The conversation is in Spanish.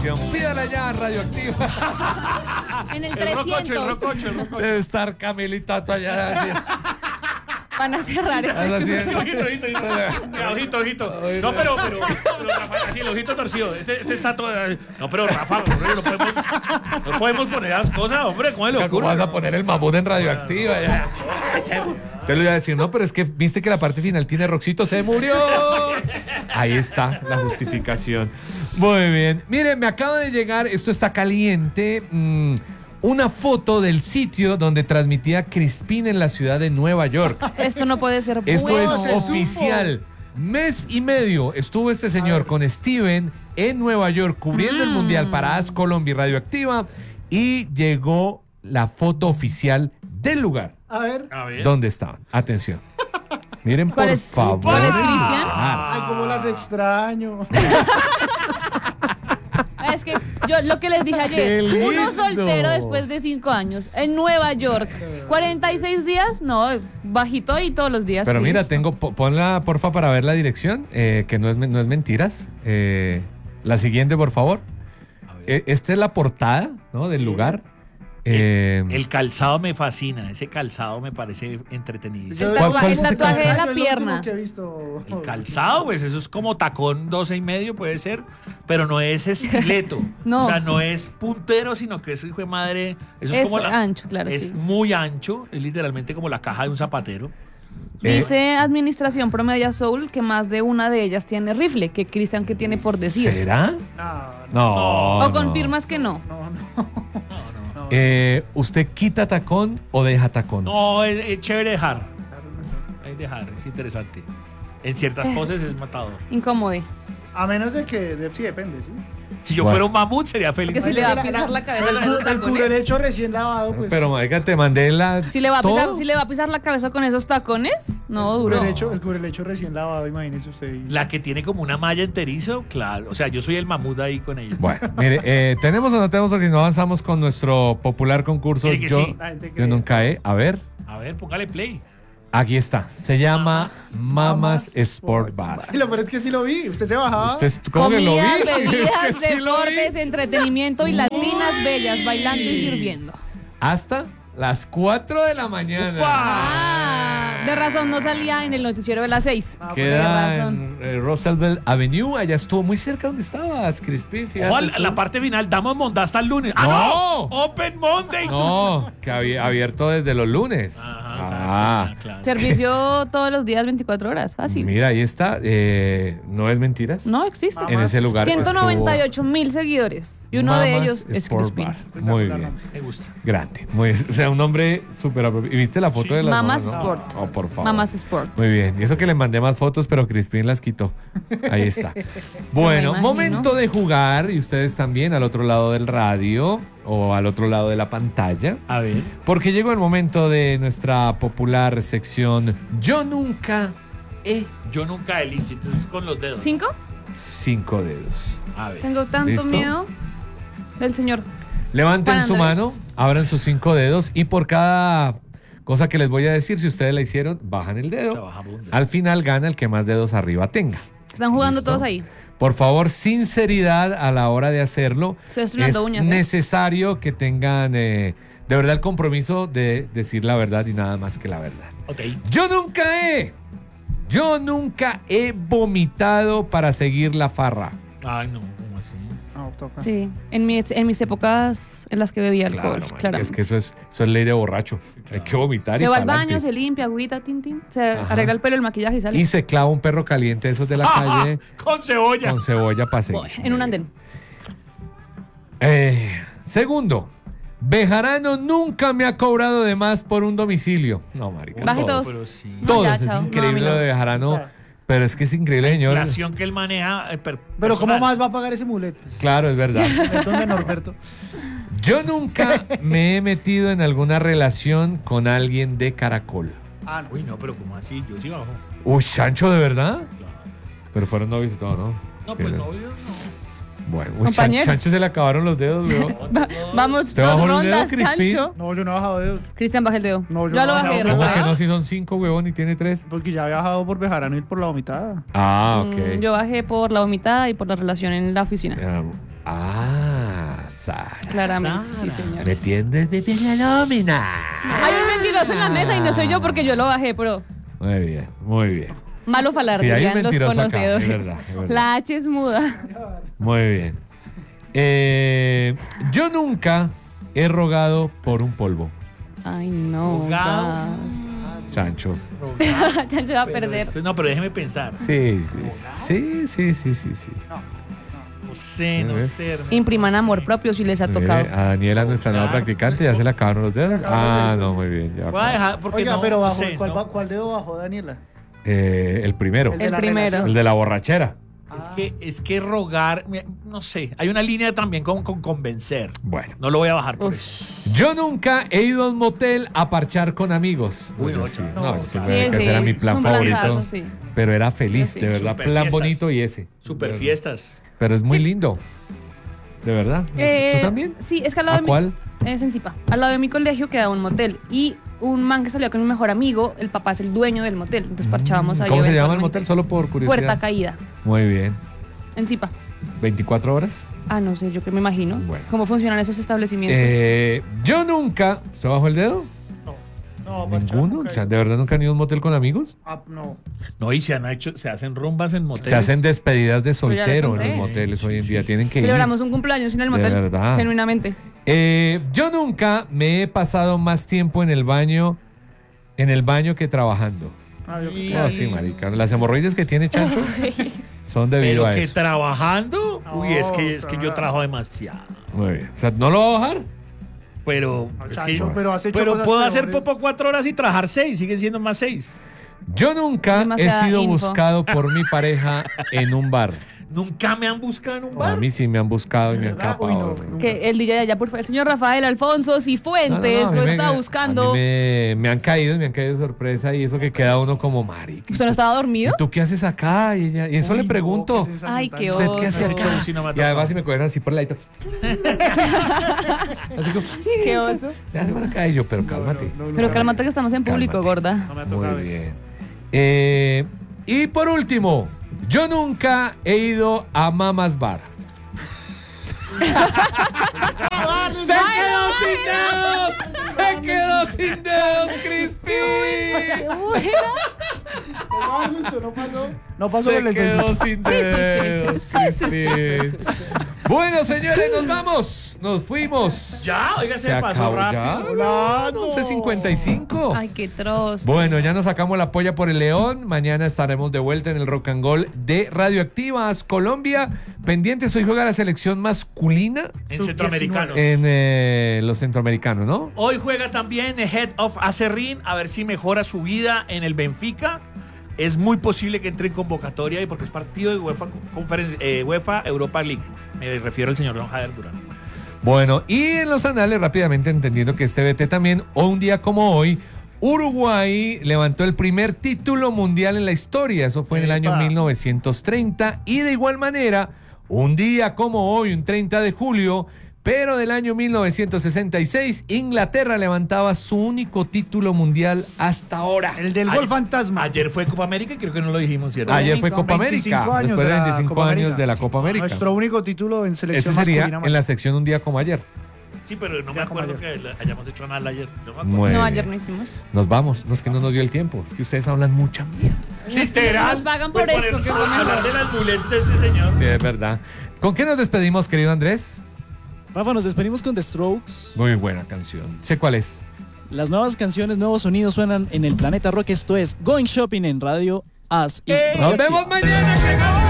justificación. Pídala ya, Radioactiva. En el 300. El rococho. Debe estar Camilita allá. Así. Van a cerrar. Sí, Ojito. No, pero Rafa, así el ojito torcido. Este está todo. No, pero Rafa, hombre, no podemos poner las cosas, hombre. ¿Cómo le ¿Cómo ocurre? vas a poner el mamut en Radioactiva? Ya. Te lo iba a decir, no, pero es que viste que la parte final tiene Roxito, se murió. Ahí está la justificación. Muy bien. Miren, me acaba de llegar, esto está caliente. Una foto del sitio donde transmitía Crispín en la ciudad de Nueva York. Esto no puede ser Esto bueno. es oficial. Mes y medio estuvo este señor con Steven en Nueva York cubriendo el Mundial para AS Colombia y Radioactiva y llegó la foto oficial del lugar A ver. donde estaban. Atención. Miren, por favor. ¿Cuál es Cristian? Ay, cómo las extraño. Es que yo lo que les dije ¡Qué ayer, lindo! uno soltero después de 5 años en Nueva York, 46 días, no, bajito ahí todos los días. Pero mira, please. ponla porfa para ver la dirección, que no es mentiras. La siguiente, por favor. Esta es la portada, ¿no? Del lugar. El calzado me fascina. Ese calzado me parece entretenido. ¿Cuál El es ese tatuaje de calzado? la Es lo último pierna. que he visto. El calzado, pues eso es como tacón 12.5 puede ser, pero no es estileto. No. O sea, no es puntero, sino que es hijo de madre. Eso es, Es como ancho, claro, Es sí. muy ancho, es literalmente como la caja de un zapatero. Dice Administración Promedia Soul que más de una de ellas tiene rifle, que Cristian que tiene por decir. ¿Será? No. ¿O confirmas que no? ¿Usted quita tacón o deja tacón? No, es chévere dejar. Hay dejar, es interesante. En ciertas poses es matador. Incómodo. A menos de que, sí, depende, ¿sí? Si yo Bueno. fuera un mamut sería feliz. Que si le va a pisar la cabeza con esos El tacones. curulecho recién lavado, pues. Pero, marica, te mandé la... Si le va a pisar, todo. si le va a pisar la cabeza con esos tacones, no, duro. El curulecho recién lavado, imagínese usted. La que tiene como una malla enterizo, claro. O sea, yo soy el mamut ahí con ella. Bueno, mire, ¿tenemos o no tenemos? Porque no avanzamos con nuestro popular concurso. Mire que Yo, sí. La gente yo cree. nunca he. A ver, A ver, póngale play. aquí está. Se llama Mamas Sport Bar. Y lo peor es que sí lo vi. Usted se bajaba. ¿Usted cómo que lo vi? Comidas, Es bebidas, que sí lo vi. deportes, entretenimiento y latinas bellas, bailando y sirviendo. Hasta las 4 de la mañana. De razón no salía en el noticiero de las 6. De Queda razón. en Roosevelt Avenue. Allá estuvo muy cerca donde estabas, Crispín. Fíjate Ojo, tú. la parte final, damos Monda hasta el lunes. No. ¡Ah, no! ¡Open Monday! No, que había abierto desde los lunes. Ajá, claro. Servicio todos los días, 24 horas, fácil. Mira, ahí está. No es mentiras. No existe. En ese lugar 198,000 seguidores. Y uno de Mamas ellos es Sport Crispin. Bar. Muy bien. Me gusta. Grande. O sea, un nombre súper apropiado. ¿Y viste la foto de las Mamas mamas, no? Sport. Oh, por favor. Mamas Sport. Muy bien. Y eso que le mandé más fotos, pero Crispin las quitó. Ahí está. Bueno, Me imagino. momento de jugar. Y ustedes también al otro lado del radio o al otro lado de la pantalla. A ver. Porque llegó el momento de nuestra popular sección Yo Nunca He. Yo nunca he listo, entonces con los dedos. 5. 5 dedos. A ver. Tengo tanto ¿Listo? miedo del señor. Levanten Juan su Andrés. mano, abran sus 5 dedos y por cada cosa que les voy a decir, si ustedes la hicieron, bajan el dedo. Trabajamos. Al final gana el que más dedos arriba tenga. Están jugando ¿Listo? todos ahí. Por favor, sinceridad a la hora de hacerlo. Estoy estrenando Es uñas, ¿eh? necesario que tengan de verdad el compromiso de decir la verdad y nada más que la verdad. Ok. Yo nunca he vomitado para seguir la farra. Ay, no, ¿cómo así? No, toca. Sí, en mis épocas en las que bebía alcohol, Marica, claro. es que eso es ley de borracho. Hay que vomitar Se y va al pa'lante. baño, se limpia, agüita, tin, tin, se Ajá. arregla el pelo, el maquillaje y sale. Y se clava un perro caliente esos de la calle Con cebolla. con cebolla para seguir. En un andén. Segundo, Bejarano nunca me ha cobrado de más por un domicilio. No, marica. Baje todos. todos. Pero sí. No, Todos. ya, Es chao. No, increíble a mí no. lo de Bejarano. Pero es que es increíble, La señor. inflación que él maneja. Pero personal. ¿cómo más va a pagar ese mulet? Pues, Claro, es verdad. ¿dónde, Norberto? Yo nunca me he metido en alguna relación con alguien de Caracol. Ah, no. Uy, no, pero ¿cómo así? Yo sí bajo. Uy, Sancho, ¿de verdad? Pero fueron novios y todo, ¿no? No, Sí, pues ¿no? no, yo no. Bueno, Compañeros. Chancho se le acabaron los dedos, weón. Vamos, ¿Usted 2 bajó el dedo, rondas, Crispín? Chancho. No, yo no he bajado dedos. Cristian, baja el dedo. No, yo ya no lo he bajé. bajado. ¿Cómo que ¿verdad? no? Si son 5, weón, y tiene 3. Porque ya había bajado por Bejarano y por la vomitada. Ah, ok. Yo bajé por la vomitada y por la relación en la oficina. Sara. Claramente, sí, señores. Metiendo el bebé en la nómina. Hay un mentiroso en la mesa y no soy yo porque yo lo bajé, pero Muy bien, muy bien. malo falar, Sí, hay un dirían los mentiroso acá, conocedores. es verdad, es verdad. La H es muda. Muy bien. Yo nunca he rogado por un polvo. Ay, no. Rogado. Chancho. Chancho va a perder. No, pero déjeme pensar. Sí. No sé, no sé. Ernesto. Impriman amor propio si les ha tocado. A Daniela, nuestra nueva Claro. practicante, ya se le acabaron los dedos. Ah, no, muy bien. Ya Voy a dejar porque Oiga, no, pero no bajo, sé, ¿cuál, no. ¿cuál dedo bajó Daniela? El primero. El de El la primero. relación. El de la borrachera. Es que rogar, mira, no sé, hay una línea también con convencer. Bueno. No lo voy a bajar por Uf. eso. Yo nunca he ido a un motel a parchar con amigos. Uy, Yo no, sí. no, No, no, sí, no. que ese era mi plan es un favorito. planazo, sí. Pero era feliz, Sí. de verdad. Super Plan fiestas. bonito y ese. Super De verdad. fiestas. Pero es muy lindo. De verdad. ¿Tú también? Sí, es que al lado ¿A de cuál? Es en Zipa. Al lado de mi colegio quedaba un motel y un man que salía con mi mejor amigo, el papá es el dueño del motel, entonces parchábamos ahí. ¿Cómo se llama el eventualmente. motel? Solo por curiosidad. Puerta Caída, Muy bien. en Zipa. 24 horas. Ah, no sé, yo que me imagino. Bueno. ¿Cómo funcionan esos establecimientos? Yo nunca. ¿Se bajó el dedo? No, ¿Ninguno? O sea, ¿de verdad nunca han ido a un motel con amigos? no. No, y se hacen rumbas en moteles. Se hacen despedidas de Pues ya les soltero en conté. los moteles Sí, hoy en sí, día. sí, Tienen que ir. Celebramos un cumpleaños en el De motel. verdad. Genuinamente. Yo nunca me he pasado más tiempo en el baño que trabajando. Y- No, sí, marica. Las hemorroides que tiene Chancho son debido Pero a que eso. trabajando. Uy, No, es que yo trabajo demasiado. Muy bien. O sea, ¿no lo va a bajar? Pero es que Chacho, pero has hecho pero cosas puedo hacer peores. popo 4 horas y trabajar 6, siguen siendo más 6. Yo nunca Demasiada he sido info. buscado por mi pareja en un bar. Nunca me han buscado en un A bar. mí sí me han buscado y me han ¿Verdad? Uy, capado. no. Que el DJ allá, por favor, el señor Rafael Alfonso Cifuentes a mí lo me- está a buscando. mí me han caído de sorpresa y eso que queda uno como marica. ¿Usted no estaba dormido? ¿Y tú qué haces acá? Y eso Uy, le no, pregunto. qué sensación Ay, tan- qué ¿Usted qué oso. hace Ese acá? show sí no me ha Y además tocado. si me cogen así por el ladito. Así como, Qué oso. se hace para acá y yo, pero cálmate. Pero cálmate que estamos en público, Cálmate. gorda. No me ha tocado Muy eso. bien. Y por último, yo nunca he ido a Mamas Bar. ¡Se quedó sin dedos! ¡Se quedó sin dedos, Cristi! No pasó Se por el quedó sin dedos, Sí, sí, sí, sí, Cristi. sí, sí. Bueno, señores, nos vamos. Nos fuimos. Ya, oiga, se pasó acabó rápido. ya. 11:55. Ay, qué trozo. Bueno, ya nos sacamos la polla por el León. Mañana estaremos de vuelta en el Rock and Roll de Radioactivas Colombia. Pendientes, hoy juega la selección masculina En centroamericanos. en los centroamericanos, ¿no? Hoy juega también Head of Acerrín, a ver si mejora su vida en el Benfica. Es muy posible que entre en convocatoria y porque es partido de UEFA Europa League. Me refiero al señor Don Jader Durán. Bueno, y en los anales, rápidamente entendiendo que este BT también, o un día como hoy, Uruguay levantó el primer título mundial en la historia. Eso fue en el año Epa. 1930. Y de igual manera, un día como hoy, un 30 de julio, pero del año 1966, Inglaterra levantaba su único título mundial hasta ahora. El del gol fantasma. Ayer fue Copa América y creo que no lo dijimos, ¿cierto? Ayer fue Con Copa 25 América, años después de de la 25 Copa años América. de la Copa América. Nuestro único título en selección Ese sería masculina. en la sección un día como ayer. Sí, pero no me Ya como acuerdo que hayamos hecho nada ayer. No me acuerdo. Muy No, bien. ayer no hicimos. Nos vamos, no es que no nos dio el tiempo, es que ustedes hablan mucha mierda. Literal. Nos pagan por Voy a esto, poner- que es lo mejor. hablar de las bullets de este señor. Sí, es verdad. ¿Con qué nos despedimos, querido Andrés? Rafa, nos despedimos con The Strokes. Muy buena canción. Sé cuál es. Las nuevas canciones, nuevos sonidos suenan en el Planeta Rock. Esto es Going Shopping en Radio As y Nos Radioactiva. vemos mañana, que